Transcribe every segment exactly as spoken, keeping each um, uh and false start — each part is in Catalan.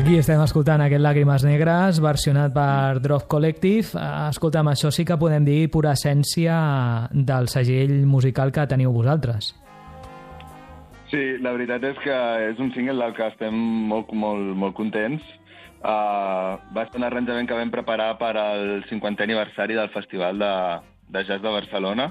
Aquí estem escoltant aquest Làgrimes Negres, versionat per Drop Collective. Escolta'm, això sí que podem dir pura essència del segell musical que teniu vosaltres. Sí, la veritat és que és un single del que estem molt, molt, molt contents. Uh, va ser un arranjament que vam preparar per al cinquantè aniversari del Festival de, de Jazz de Barcelona.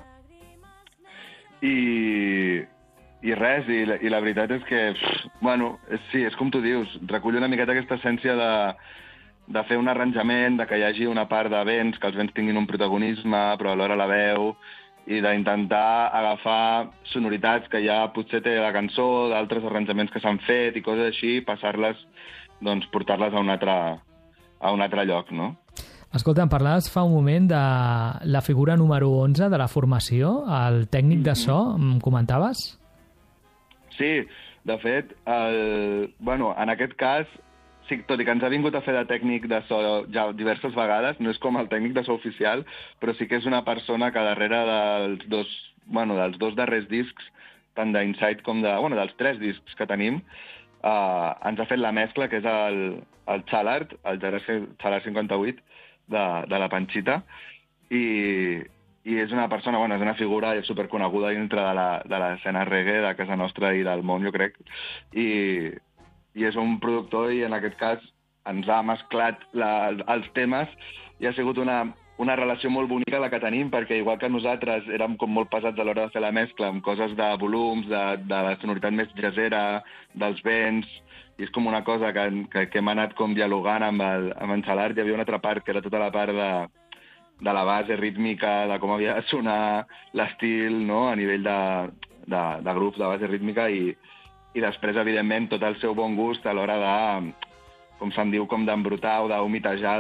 I... I res, i la, i la veritat és que, pff, bueno, és, sí, és com tu dius, recull una miqueta aquesta essència de, de fer un arranjament, de que hi hagi una part de vents, que els vents tinguin un protagonisme, però alhora la veu, i d'intentar agafar sonoritats que ja potser té la cançó, d'altres arranjaments que s'han fet i coses així, passar-les, doncs portar-les a un altre, a un altre lloc, no? Escolta, em parlaves fa un moment de la figura número onze de la formació, el tècnic de so, em comentaves? Sí, de fet, el, bueno, en aquest cas, sí, tot i que ens ha vingut a fer de tècnic de so ja diverses vegades, no és com el tècnic de so oficial, però sí que és una persona que darrere dels dos, bueno, dels dos darrers discs, tant d'Inside com de, bueno, dels tres discs que tenim, eh, ens ha fet la mescla, que és el, el Chalart, el Chalart cinquanta-vuit, de, de la Panchita, i... i és una persona, bueno, és una figura superconeguda dintre de la, de l'escena reggae de casa nostra i del món, jo crec, i, i és un productor i en aquest cas ens ha mesclat la, els temes i ha sigut una, una relació molt bonica la que tenim, perquè igual que nosaltres érem com molt pesats a l'hora de fer la mescla amb coses de volums, de, de la sonoritat més jazzera, dels vents, i és com una cosa que, que, que hem anat com dialogant amb, el, amb en Chalart. Hi havia una altra part que era tota la part de de la base rítmica, de com havia de sonar l'estil, no?, a nivell de, de, de grups de base rítmica, i, i després, evidentment, tot el seu bon gust a l'hora de, com se'n diu, com d'embrutar o d'humitejar,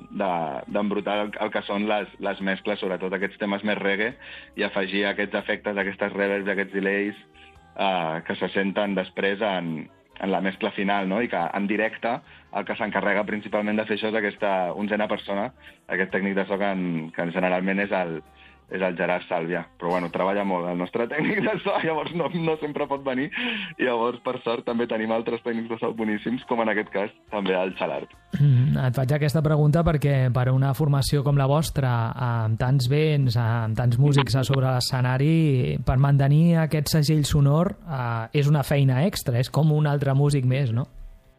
d'embrutar de, de, el, el que són les, les mescles, sobretot aquests temes més reggae, i afegir aquests efectes, aquestes reverbs, aquests delays eh, que se senten després en, en la mescla final, no?, i que en directe el que s'encarrega principalment de fer això és aquesta onzena persona, aquest tècnic de so que, en, que generalment és el, és el Gerard Sàlvia. Però bueno, treballa molt el nostre tècnic de so, llavors no, no sempre pot venir, i llavors, per sort, també tenim altres tècnics de so boníssims, com en aquest cas també el Chalart. Mm, et faig aquesta pregunta perquè per una formació com la vostra, amb tants vents, amb tants músics a sobre l'escenari, per mantenir aquest segell sonor eh, és una feina extra, és com un altre músic més, no?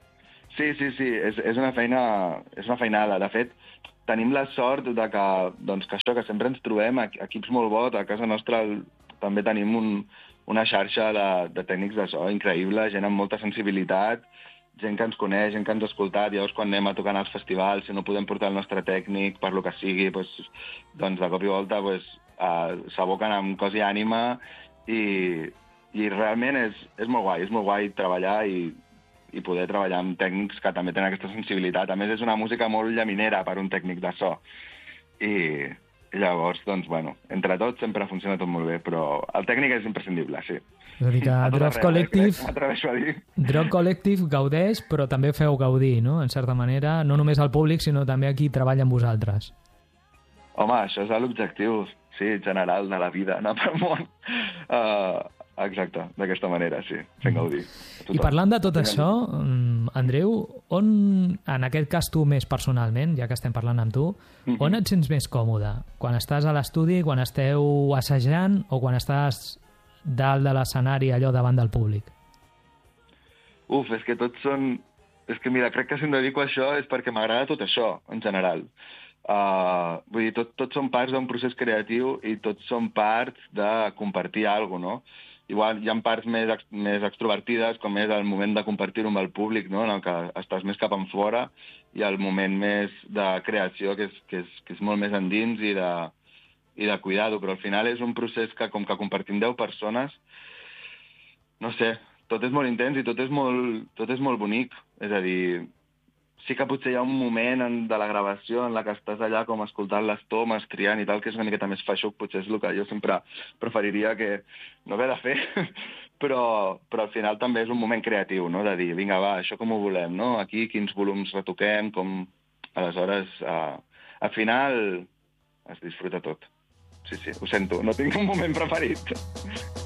Sí, sí, sí, és, és una feina, és una feinada. De fet, tenim la sort de que, doncs, que això, que sempre ens trobem equips molt bons. A casa nostra també tenim un, una xarxa de, de tècnics de so increïble, gent amb molta sensibilitat, gent que ens coneix, gent que ens ha escoltat. Llavors, quan anem a tocar als festivals, si no podem portar el nostre tècnic, per lo que sigui, doncs, doncs de cop i volta doncs, uh, s'aboquen amb cos i ànima, i, i realment és, és molt guai, és molt guai treballar i i poder treballar amb tècnics que també tenen aquesta sensibilitat. A més, és una música molt llaminera per un tècnic de so. I, i llavors, doncs, bueno, entre tots sempre funciona tot molt bé, però el tècnic és imprescindible, sí. És a dir, que Drop Collective, m'atreveixo a dir. Drop Collective gaudeix, però també feu gaudir, no?, en certa manera, no només al públic, sinó també a qui treballa amb vosaltres. Home, això és l'objectiu, sí, general de la vida, anar pel món. Uh, Exacte, d'aquesta manera, sí, fent gaudir. I parlant de tot això, Andreu, on, en aquest cas tu més personalment, ja que estem parlant amb tu, mm-hmm. on et sents més còmode? Quan estàs a l'estudi, quan esteu assajant o quan estàs dalt de l'escenari, allò davant del públic? Uf, és que tots són... És que mira, crec que si em dedico a això és perquè m'agrada tot això, en general. Uh, vull dir, tot, tots són parts d'un procés creatiu i tots són parts de compartir alguna cosa, no? Igual hi ha parts més, ex, més extrovertides, com és el moment de compartir-ho amb el públic, no?, en el que estàs més cap enfora, i el moment més de creació, que és, que és, que és molt més endins i de, i de cuidar-ho. Però al final és un procés que, com que compartim deu persones, no sé, tot és molt intens i tot és molt, tot és molt bonic. És a dir, sí que potser hi ha un moment en, de la gravació en la que estàs allà com escoltant les tomes, triant i tal, que és una miqueta més feixuc, potser és el que jo sempre preferiria que no haver de fer, però, però al final també és un moment creatiu, no?, de dir, vinga, va, això com ho volem, no?, aquí quins volums retoquem, com... Aleshores, eh, al final es disfruta tot. Sí, sí, ho sento, no tinc un moment preferit.